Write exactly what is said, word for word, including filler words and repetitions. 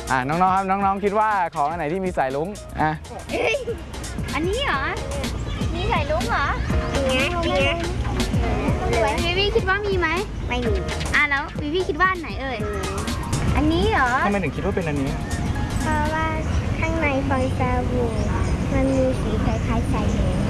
อ่าน้องๆครับน้องๆคิดว่าของอันไหนที่มีสายลุ้งอ่ะอันนี้เหรอมีสายลุ้งเหรอเนี้ยเนี้ยวิวี่คิดว่ามีไหมไม่มีอ่ะแล้ววิวี่คิดว่าอันไหนเอ่ยอันนี้เหรอทำไมถึงคิดว่าเป็นอันนี้เพราะว่าข้างในฟองสบู่มันมีสีคล้ายๆสายลุ้ง